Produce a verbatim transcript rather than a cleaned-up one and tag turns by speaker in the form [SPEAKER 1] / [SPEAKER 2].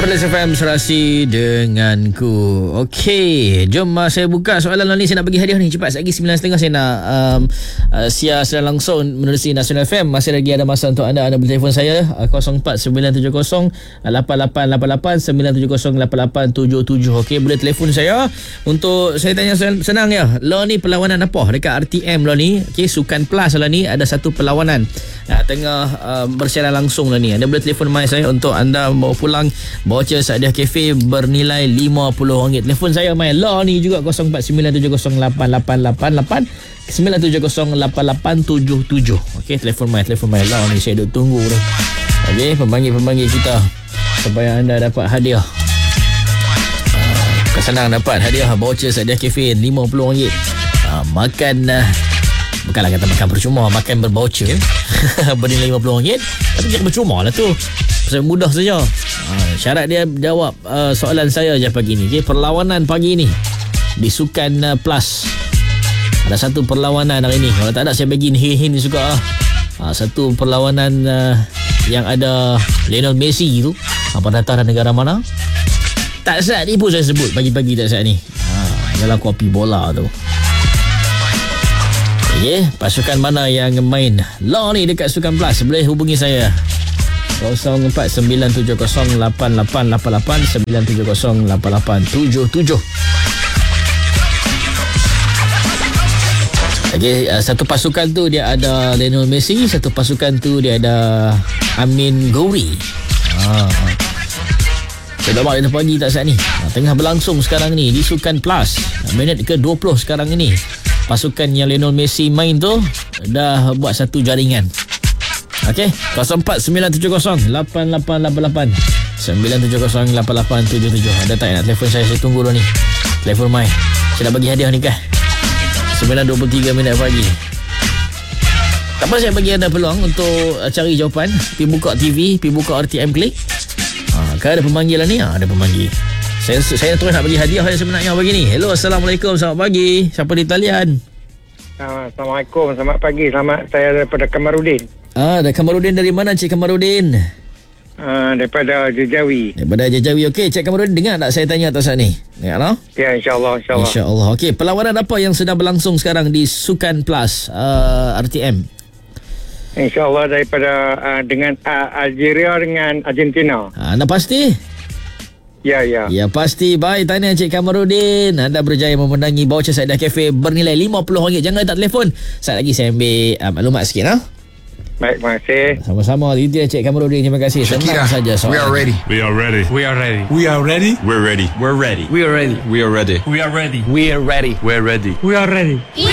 [SPEAKER 1] Malaysia F M serasi denganku. Okey, jom uh, saya buka soalan ni. Saya nak bagi hadiah ni cepat. Lagi sembilan tiga puluh saya nak um, uh, siar secara langsung menerusi Nasional F M. Masih lagi ada masa untuk anda. Anda boleh telefon saya uh, kosong empat sembilan tujuh kosong lapan lapan lapan lapan sembilan tujuh kosong lapan lapan tujuh tujuh. Okey, boleh telefon saya. Untuk saya tanya senang ya. Lo ni perlawanan apa dekat R T M lo ni? Okey, Sukan Plus lo ni ada satu perlawanan uh, tengah uh, bersiaran langsung lo ni. Anda boleh telefon mai saya untuk anda bawa pulang voucher Sa'adiah Cafe bernilai lima puluh ringgit. Telefon saya mai law ni juga kosong empat sembilan tujuh kosong lapan lapan lapan lapan sembilan tujuh kosong lapan lapan tujuh tujuh. Okey, telefon mai telefon mai law ni saya duk tunggu dah. Okey, pembanggil-pembanggil kita supaya anda dapat hadiah. Uh, senang dapat hadiah voucher Sa'adiah Cafe lima puluh ringgit. Uh, makan uh, bukanlah kata makan percuma, makan berboucher bernilai lima puluh ringgit. Tapi jangan percuma lah tu. Pasal mudah saja. Uh, syarat dia jawab uh, soalan saya je pagi ni. Okay? Perlawanan pagi ni di Sukan uh, Plus. Ada satu perlawanan hari ni. Kalau tak ada saya bagi hin-hin juga. Uh, satu perlawanan uh, yang ada Lionel Messi tu. Apa datang dari negara mana? Tak sat ni pun saya sebut pagi-pagi tak sat ni. Uh, dalam kopi bola tu. Okay, pasukan mana yang main law ni dekat Sukan Plus? Boleh hubungi saya kosong empat sembilan tujuh kosong lapan lapan lapan lapan sembilan tujuh kosong lapan lapan tujuh tujuh. Okay, uh, satu pasukan tu dia ada Lionel Messi, satu pasukan tu dia ada Amin Ghouri. Ah. Saya dah balik pagi tak saat ni. Ah, tengah berlangsung sekarang ni di Sukan Plus. Minit ke dua puluh sekarang ini. Pasukan yang Lionel Messi main tu dah buat satu jaringan. Okey, kosong empat sembilan tujuh kosong lapan lapan lapan lapan sembilan tujuh kosong lapan lapan tujuh tujuh. Ada tak nak telefon saya? Saya tunggu dulu ni. Telefon mai. Saya dah bagi hadiah ni kan. sembilan dua puluh tiga minit pagi. Tak apa, saya bagi anda peluang untuk cari jawapan. Pergi buka T V, pergi buka R T M Klik. Ha, kan ada pemanggilan ni? Ha, ada pemanggil. Saya saya terus nak bagi hadiah yang sebenarnya pagi ni. Hello, Assalamualaikum, selamat pagi. Siapa di talian?
[SPEAKER 2] Assalamualaikum, selamat pagi. Selamat, saya daripada Kamarudin.
[SPEAKER 1] Ah, dari Kamarudin dari mana Cik Kamarudin?
[SPEAKER 2] Uh, daripada Jejawi.
[SPEAKER 1] Daripada Jejawi. Okey, Cik Kamarudin dengar tak saya tanya atas saat ni? Dengar tak?
[SPEAKER 2] Ya, insyaAllah. InsyaAllah.
[SPEAKER 1] InsyaAllah. Okey, perlawanan apa yang sedang berlangsung sekarang di Sukan Plus uh, R T M?
[SPEAKER 2] InsyaAllah daripada uh, dengan uh, Algeria dengan Argentina.
[SPEAKER 1] Ah, anda pasti?
[SPEAKER 2] Ya, ya.
[SPEAKER 1] Ya, pasti. Baik, tanya Cik Kamarudin. Anda berjaya memenangi voucher Sa'adiah Cafe bernilai lima puluh ringgit. Jangan letak telefon. Saat lagi saya ambil uh, maklumat sikit. Ha?
[SPEAKER 2] Baik, terima kasih.
[SPEAKER 1] Sama-sama. Itu dia Cik Kamarudin. Terima kasih. Senang saja soalan.
[SPEAKER 3] We are ready.
[SPEAKER 4] We are ready.
[SPEAKER 3] We are ready.
[SPEAKER 4] We are ready.
[SPEAKER 3] We're ready.
[SPEAKER 4] We're ready.
[SPEAKER 3] We are ready.
[SPEAKER 4] We are ready.
[SPEAKER 3] We are ready.
[SPEAKER 4] We are ready.
[SPEAKER 3] We're ready.
[SPEAKER 4] We are ready.